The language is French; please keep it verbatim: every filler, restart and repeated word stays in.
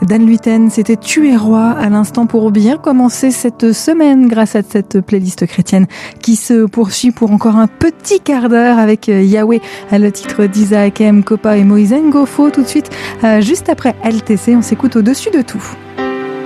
Dan Luten, c'était Tu es roi à l'instant pour bien commencer cette semaine grâce à cette playlist chrétienne qui se poursuit pour encore un petit quart d'heure avec Yahweh, le titre d'Isaac M, Kopa et Moïse Ngofo. Tout de suite, juste après L T C, on s'écoute au-dessus de tout.